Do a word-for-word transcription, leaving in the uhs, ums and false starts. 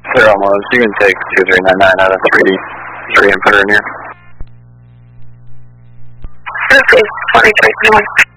Sir, almost. You can take two three nine nine out of three D three and put her in here. Okay, twenty-three,